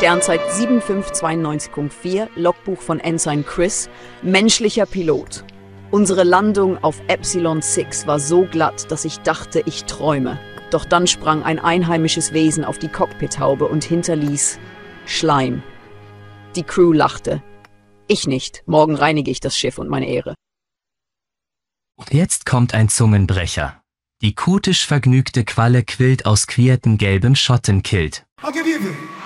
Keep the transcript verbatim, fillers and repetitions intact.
Sternzeit sieben fünf zwei neun Punkt vier, Logbuch von Ensign Chris, menschlicher Pilot. Unsere Landung auf Epsilon sechs war so glatt, dass ich dachte, ich träume. Doch dann sprang ein einheimisches Wesen auf die Cockpithaube und hinterließ Schleim. Die Crew lachte. Ich nicht. Morgen reinige ich das Schiff und meine Ehre. Jetzt kommt ein Zungenbrecher. Die kutisch vergnügte Qualle quillt aus quiertem gelbem Schottenkilt. I'll give you